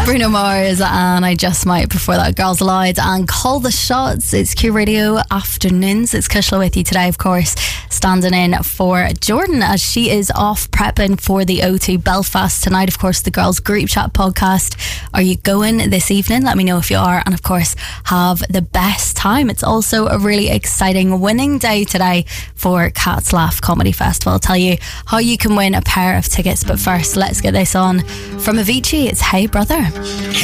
Bruno Mars and I Just Might. Before that, Girls Aloud and Call the Shots. It's Q Radio Afternoons. It's Kushla with you today, of course, standing in for Jordan as she is off prepping for the O2 Belfast tonight. Of course, the Girls Group Chat podcast. Are you going this evening? Let me know if you are, and of course, have the best time. It's also a really exciting winning day today for Cats Laugh Comedy Festival. I'll tell you how you can win a pair of tickets, but first, let's get this on from Avicii. It's Hey Brother.